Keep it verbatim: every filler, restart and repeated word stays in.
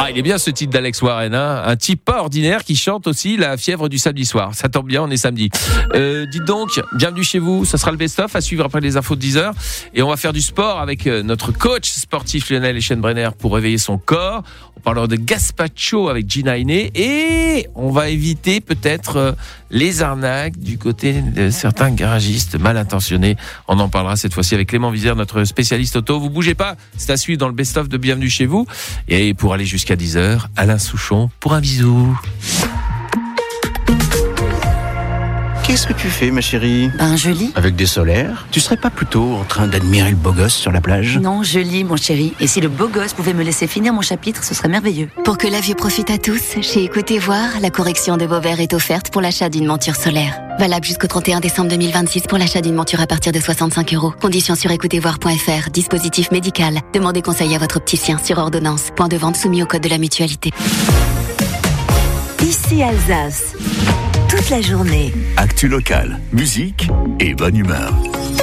Ah, il est bien ce titre d'Alex Warren, hein, un type pas ordinaire qui chante aussi la fièvre du samedi soir. Ça tombe bien, on est samedi. Euh, dites donc, bienvenue chez vous, ça sera le best-of à suivre après les infos de dix heures. Et on va faire du sport avec notre coach sportif Lionel Eschenbrenner pour réveiller son corps. On parlera de gazpacho avec Gina Iné et on va éviter peut-être les arnaques du côté de certains garagistes mal intentionnés. On en parlera cette fois-ci avec Clément Vizère, notre spécialiste auto. Vous bougez pas, c'est à suivre dans le best-of de Bienvenue chez vous. Et pour aller jusqu'à dix heures, Alain Souchon pour un bisou. Qu'est-ce que tu fais, ma chérie? Ben, je lis. Avec des solaires? Tu serais pas plutôt en train d'admirer le beau gosse sur la plage? Non, je lis, mon chéri. Et si le beau gosse pouvait me laisser finir mon chapitre, ce serait merveilleux. Pour que la vue profite à tous, chez Écoutez Voir, la correction de vos verres est offerte pour l'achat d'une monture solaire. Valable jusqu'au trente et un décembre deux mille vingt-six pour l'achat d'une monture à partir de soixante-cinq euros. Conditions sur écoutez voir point f r. Dispositif médical. Demandez conseil à votre opticien sur ordonnance. Point de vente soumis au code de la mutualité. Ici Alsace. Toute la journée. Actu locale, musique et bonne humeur.